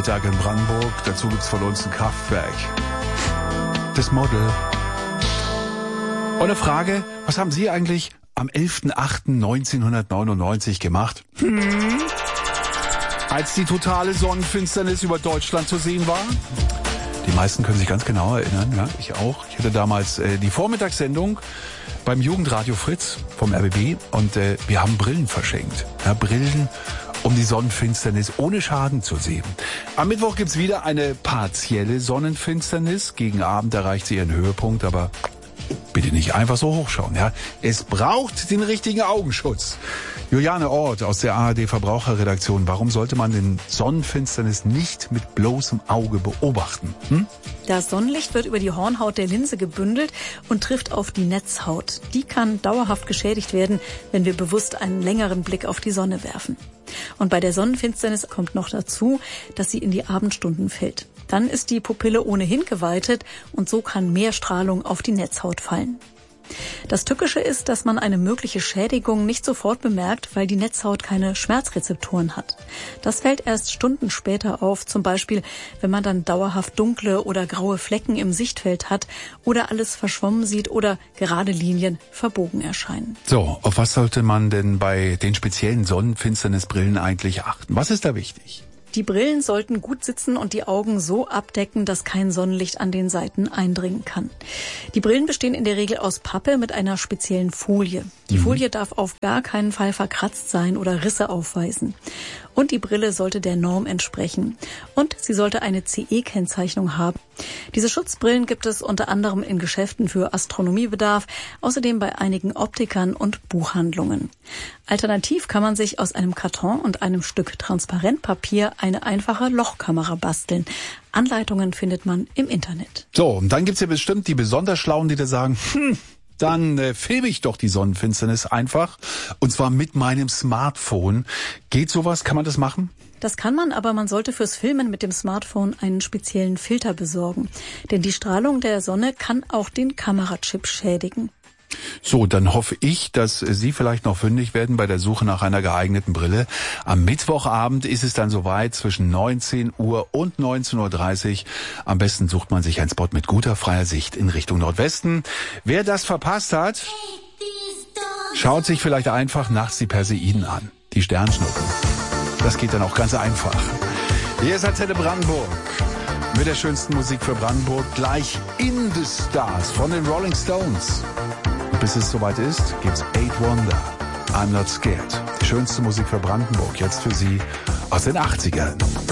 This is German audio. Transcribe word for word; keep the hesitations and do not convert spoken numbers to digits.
Kraftwerk in Brandenburg. Dazu gibt's von uns ein Kraftwerk. Das Model. Und eine Frage, was haben Sie eigentlich am elfter achter neunzehnhundertneunundneunzig gemacht? Hm? Als die totale Sonnenfinsternis über Deutschland zu sehen war? Die meisten können sich ganz genau erinnern, ja, ich auch. Ich hatte damals äh, die Vormittagssendung beim Jugendradio Fritz vom R B B und äh, wir haben Brillen verschenkt. Ja, Brillen, um die Sonnenfinsternis ohne Schaden zu sehen. Am Mittwoch gibt's wieder eine partielle Sonnenfinsternis. Gegen Abend erreicht sie ihren Höhepunkt, aber bitte nicht einfach so hochschauen. Ja, es braucht den richtigen Augenschutz. Juliane Ort aus der A R D Verbraucherredaktion. Warum sollte man den Sonnenfinsternis nicht mit bloßem Auge beobachten? Hm? Das Sonnenlicht wird über die Hornhaut der Linse gebündelt und trifft auf die Netzhaut. Die kann dauerhaft geschädigt werden, wenn wir bewusst einen längeren Blick auf die Sonne werfen. Und bei der Sonnenfinsternis kommt noch dazu, dass sie in die Abendstunden fällt. Dann ist die Pupille ohnehin geweitet und so kann mehr Strahlung auf die Netzhaut fallen. Das Tückische ist, dass man eine mögliche Schädigung nicht sofort bemerkt, weil die Netzhaut keine Schmerzrezeptoren hat. Das fällt erst Stunden später auf, zum Beispiel, wenn man dann dauerhaft dunkle oder graue Flecken im Sichtfeld hat oder alles verschwommen sieht oder gerade Linien verbogen erscheinen. So, auf was sollte man denn bei den speziellen Sonnenfinsternisbrillen eigentlich achten? Was ist da wichtig? Die Brillen sollten gut sitzen und die Augen so abdecken, dass kein Sonnenlicht an den Seiten eindringen kann. Die Brillen bestehen in der Regel aus Pappe mit einer speziellen Folie. Die mhm. Folie darf auf gar keinen Fall verkratzt sein oder Risse aufweisen. Und die Brille sollte der Norm entsprechen. Und sie sollte eine C E-Kennzeichnung haben. Diese Schutzbrillen gibt es unter anderem in Geschäften für Astronomiebedarf, außerdem bei einigen Optikern und Buchhandlungen. Alternativ kann man sich aus einem Karton und einem Stück Transparentpapier eine einfache Lochkamera basteln. Anleitungen findet man im Internet. So, und dann gibt's ja bestimmt die besonders Schlauen, die da sagen, hm, dann äh, filme ich doch die Sonnenfinsternis einfach. Und zwar mit meinem Smartphone. Geht sowas? Kann man das machen? Das kann man, aber man sollte fürs Filmen mit dem Smartphone einen speziellen Filter besorgen. Denn die Strahlung der Sonne kann auch den Kamerachip schädigen. So, dann hoffe ich, dass Sie vielleicht noch fündig werden bei der Suche nach einer geeigneten Brille. Am Mittwochabend ist es dann soweit zwischen neunzehn Uhr und neunzehn Uhr dreißig. Am besten sucht man sich einen Spot mit guter freier Sicht in Richtung Nordwesten. Wer das verpasst hat, schaut sich vielleicht einfach nachts die Perseiden an, die Sternschnuppen. Das geht dann auch ganz einfach. Hier ist Antenne Brandenburg mit der schönsten Musik für Brandenburg, gleich in the Stars von den Rolling Stones. Und bis es soweit ist, gibt's Eight Wonder, I'm Not Scared. Die schönste Musik für Brandenburg, jetzt für Sie aus den achtzigern.